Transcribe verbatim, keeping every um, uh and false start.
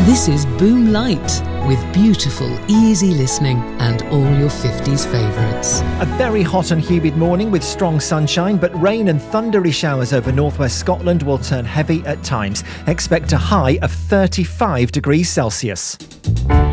This is Boom Light, with beautiful, easy listening and all your fifties favourites. A very hot and humid morning with strong sunshine, but rain and thundery showers over northwest Scotland will turn heavy at times. Expect a high of thirty-five degrees Celsius.